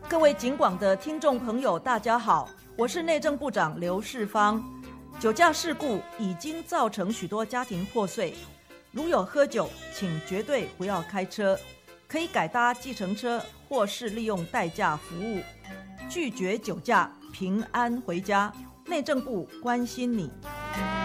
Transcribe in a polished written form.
各位警广的听众朋友，大家好，我是内政部长刘世芳。酒驾事故已经造成许多家庭破碎，如有喝酒，请绝对不要开车，可以改搭计程车或是利用代驾服务，拒绝酒驾，平安回家。内政部关心你。